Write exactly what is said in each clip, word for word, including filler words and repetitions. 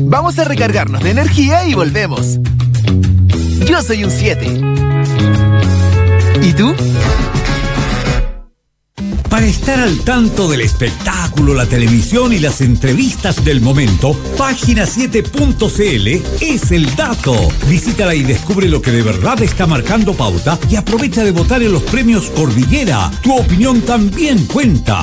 Vamos a recargarnos de energía y volvemos. Yo soy un siete. ¿Y tú? Para estar al tanto del espectáculo, la televisión y las entrevistas del momento, página siete punto c l es el dato. Visítala y descubre lo que de verdad está marcando pauta y aprovecha de votar en los premios Cordillera. Tu opinión también cuenta.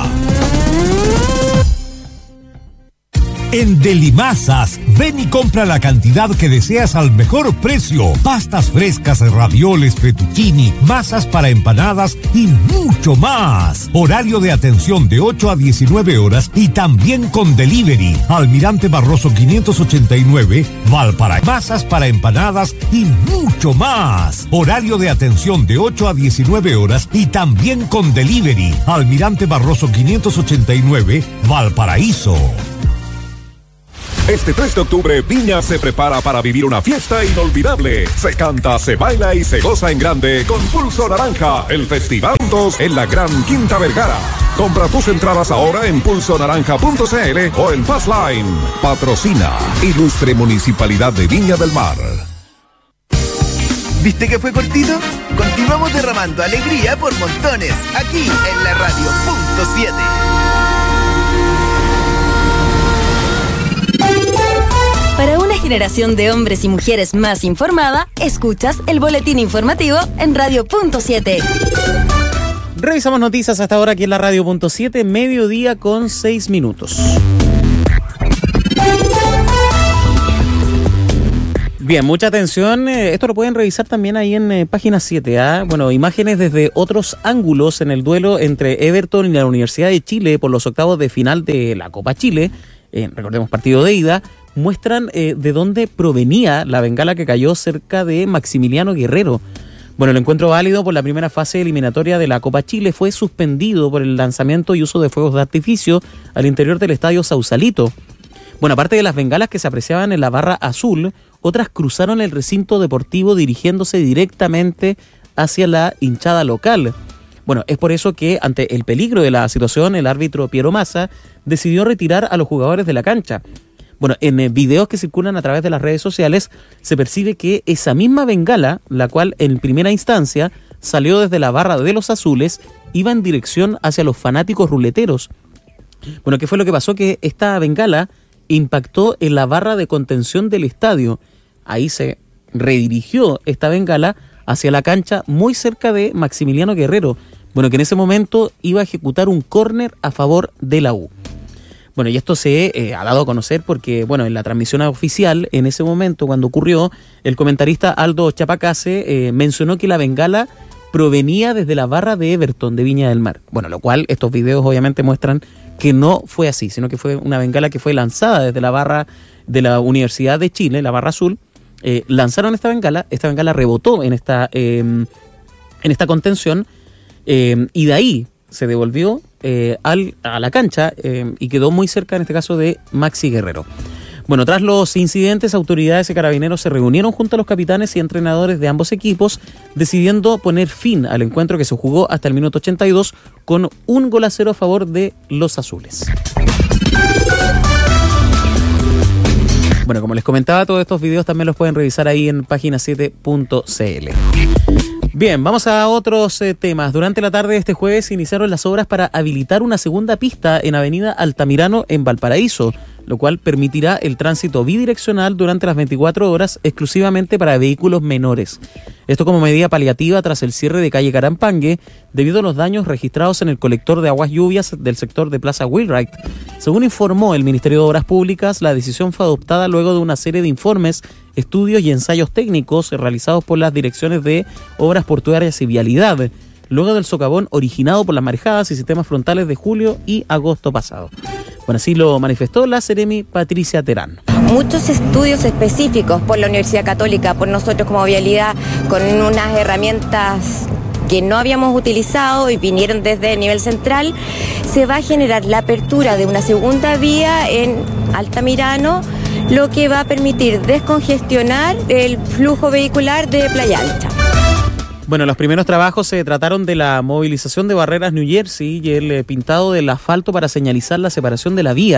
En Delimasas, ven y compra la cantidad que deseas al mejor precio. Pastas frescas, ravioles, fettuccini, masas para empanadas y mucho más. Horario de atención de ocho a diecinueve horas y también con delivery. Almirante Barroso quinientos ochenta y nueve, Valparaíso. Masas para empanadas y mucho más. Horario de atención de ocho a diecinueve horas y también con delivery. Almirante Barroso quinientos ochenta y nueve, Valparaíso. Este tres de octubre, Viña se prepara para vivir una fiesta inolvidable. Se canta, se baila y se goza en grande con Pulso Naranja, el Festival dos en la Gran Quinta Vergara. Compra tus entradas ahora en pulso naranja punto c l o en Fastline. Patrocina Ilustre Municipalidad de Viña del Mar. ¿Viste que fue cortito? Continuamos derramando alegría por montones, aquí en la radio punto siete. Para una generación de hombres y mujeres más informada, escuchas el boletín informativo en radio punto siete. Revisamos noticias hasta ahora aquí en la radio punto siete, mediodía con seis minutos. Bien, mucha atención. Esto lo pueden revisar también ahí en eh, página siete. ¿eh? Bueno, imágenes desde otros ángulos en el duelo entre Everton y la Universidad de Chile por los octavos de final de la Copa Chile. Eh, recordemos, partido de ida. Muestran eh, de dónde provenía la bengala que cayó cerca de Maximiliano Guerrero. Bueno, el encuentro válido por la primera fase eliminatoria de la Copa Chile fue suspendido por el lanzamiento y uso de fuegos de artificio al interior del estadio Sausalito. Bueno, aparte de las bengalas que se apreciaban en la barra azul, otras cruzaron el recinto deportivo dirigiéndose directamente hacia la hinchada local. Bueno, es por eso que ante el peligro de la situación, el árbitro Piero Massa decidió retirar a los jugadores de la cancha. Bueno, en eh, videos que circulan a través de las redes sociales se percibe que esa misma bengala, la cual en primera instancia salió desde la barra de los azules, iba en dirección hacia los fanáticos ruleteros. Bueno, ¿qué fue lo que pasó? Que esta bengala impactó en la barra de contención del estadio. Ahí se redirigió esta bengala hacia la cancha muy cerca de Maximiliano Guerrero. Bueno, que en ese momento iba a ejecutar un córner a favor de la U. Bueno, y esto se eh, ha dado a conocer porque, bueno, en la transmisión oficial, en ese momento, cuando ocurrió, el comentarista Aldo Chapacase eh, mencionó que la bengala provenía desde la barra de Everton de Viña del Mar. Bueno, lo cual estos videos obviamente muestran que no fue así, sino que fue una bengala que fue lanzada desde la barra de la Universidad de Chile, la barra azul. Eh, lanzaron esta bengala, esta bengala rebotó en esta, eh, en esta contención eh, y de ahí se devolvió eh, al, a la cancha eh, y quedó muy cerca, en este caso, de Maxi Guerrero. Bueno, tras los incidentes, autoridades y carabineros se reunieron junto a los capitanes y entrenadores de ambos equipos, decidiendo poner fin al encuentro que se jugó hasta el minuto ochenta y dos con un gol a cero a favor de los azules. Bueno, como les comentaba, todos estos videos también los pueden revisar ahí en página siete punto c l. Bien, vamos a otros eh, temas. Durante la tarde de este jueves se iniciaron las obras para habilitar una segunda pista en Avenida Altamirano en Valparaíso, lo cual permitirá el tránsito bidireccional durante las veinticuatro horas exclusivamente para vehículos menores. Esto como medida paliativa tras el cierre de calle Carampangue debido a los daños registrados en el colector de aguas lluvias del sector de Plaza Wheelwright. Según informó el Ministerio de Obras Públicas, la decisión fue adoptada luego de una serie de informes, estudios y ensayos técnicos realizados por las direcciones de Obras Portuarias y Vialidad, luego del socavón originado por las marejadas y sistemas frontales de julio y agosto pasado. Bueno, así lo manifestó la Seremi Patricia Terán. Muchos estudios específicos por la Universidad Católica, por nosotros como Vialidad, con unas herramientas que no habíamos utilizado y vinieron desde el nivel central, se va a generar la apertura de una segunda vía en Altamirano, lo que va a permitir descongestionar el flujo vehicular de Playa Ancha. Bueno, los primeros trabajos se trataron de la movilización de barreras New Jersey y el eh, pintado del asfalto para señalizar la separación de la vía.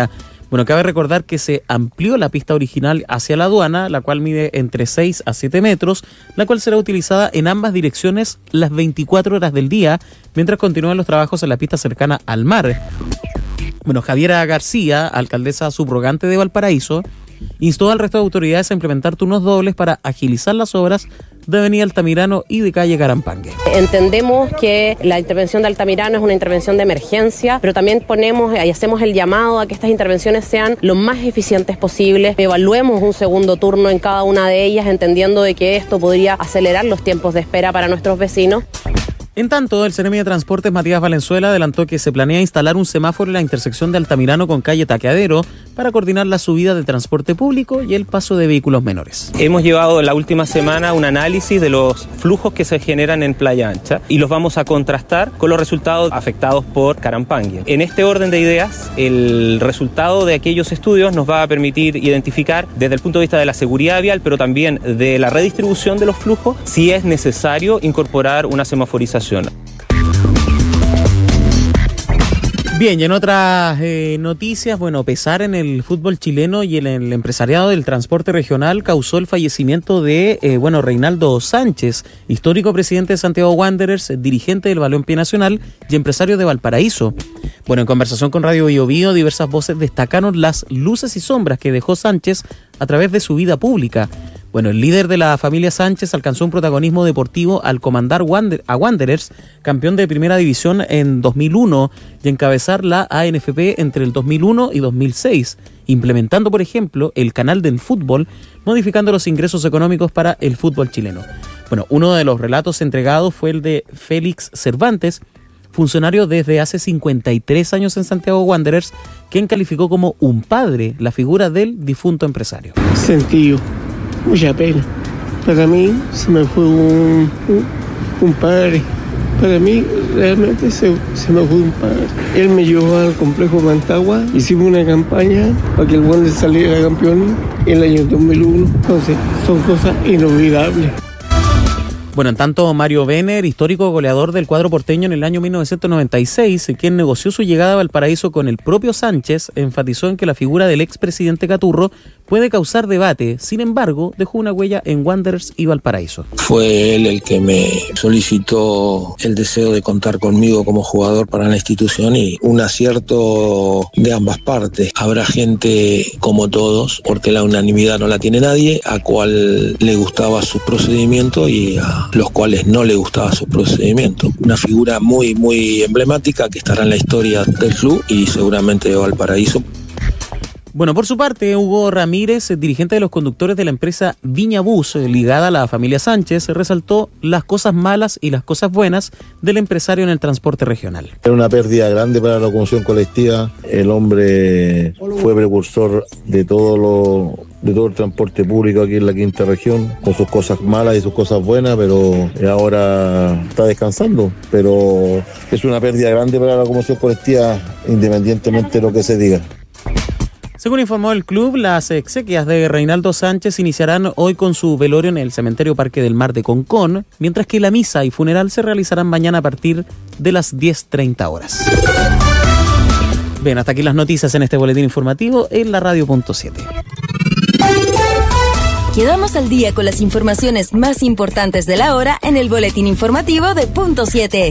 Bueno, cabe recordar que se amplió la pista original hacia la aduana, la cual mide entre seis a siete metros, la cual será utilizada en ambas direcciones las veinticuatro horas del día, mientras continúan los trabajos en la pista cercana al mar. Bueno, Javiera García, alcaldesa subrogante de Valparaíso, instó al resto de autoridades a implementar turnos dobles para agilizar las obras de Avenida Altamirano y de calle Carampangue. Entendemos que la intervención de Altamirano es una intervención de emergencia, pero también ponemos y hacemos el llamado a que estas intervenciones sean lo más eficientes posibles. Evaluemos un segundo turno en cada una de ellas, entendiendo de que esto podría acelerar los tiempos de espera para nuestros vecinos. En tanto, el Seremi de Transportes Matías Valenzuela adelantó que se planea instalar un semáforo en la intersección de Altamirano con calle Taqueadero para coordinar la subida de transporte público y el paso de vehículos menores. Hemos llevado la última semana un análisis de los flujos que se generan en Playa Ancha y los vamos a contrastar con los resultados afectados por Carampangue. En este orden de ideas, el resultado de aquellos estudios nos va a permitir identificar desde el punto de vista de la seguridad vial, pero también de la redistribución de los flujos, si es necesario incorporar una semaforización. Bien, y en otras eh, noticias, bueno, pesar en el fútbol chileno y en el empresariado del transporte regional causó el fallecimiento de, eh, bueno, Reinaldo Sánchez, histórico presidente de Santiago Wanderers, dirigente del Balompié Nacional y empresario de Valparaíso. Bueno, en conversación con Radio Bio Bio, diversas voces destacaron las luces y sombras que dejó Sánchez a través de su vida pública. Bueno, el líder de la familia Sánchez alcanzó un protagonismo deportivo al comandar Wander- a Wanderers, campeón de primera división en dos mil uno, y encabezar la A N F P entre el dos mil uno y dos mil seis, implementando, por ejemplo, el canal del fútbol, modificando los ingresos económicos para el fútbol chileno. Bueno, uno de los relatos entregados fue el de Félix Cervantes, funcionario desde hace cincuenta y tres años en Santiago Wanderers, quien calificó como un padre la figura del difunto empresario. Sentido. Mucha pena. Para mí se me fue un, un, un padre. Para mí realmente se, se me fue un padre. Él me llevó al complejo Mantagua. Hicimos una campaña para que el Wander saliera campeón en el año dos mil uno. Entonces son cosas inolvidables. Bueno, en tanto, Mario Benner, histórico goleador del cuadro porteño en el año mil novecientos noventa y seis, quien negoció su llegada a Valparaíso con el propio Sánchez, enfatizó en que la figura del expresidente Caturro puede causar debate. Sin embargo, dejó una huella en Wanderers y Valparaíso. Fue él el que me solicitó el deseo de contar conmigo como jugador para la institución y un acierto de ambas partes. Habrá gente como todos, porque la unanimidad no la tiene nadie, a cual le gustaba su procedimiento y a los cuales no le gustaba su procedimiento. Una figura muy, muy emblemática que estará en la historia del club y seguramente de Valparaíso. Bueno, por su parte, Hugo Ramírez, dirigente de los conductores de la empresa Viña Bus, ligada a la familia Sánchez, resaltó las cosas malas y las cosas buenas del empresario en el transporte regional. Era una pérdida grande para la locomoción colectiva. El hombre fue precursor de todo lo, de todo el transporte público aquí en la quinta región, con sus cosas malas y sus cosas buenas, pero ahora está descansando. Pero es una pérdida grande para la locomoción colectiva, independientemente de lo que se diga. Según informó el club, las exequias de Reinaldo Sánchez iniciarán hoy con su velorio en el cementerio Parque del Mar de Concón, mientras que la misa y funeral se realizarán mañana a partir de las diez treinta horas. Bien, hasta aquí las noticias en este boletín informativo en la radio punto siete. Quedamos al día con las informaciones más importantes de la hora en el boletín informativo de punto siete.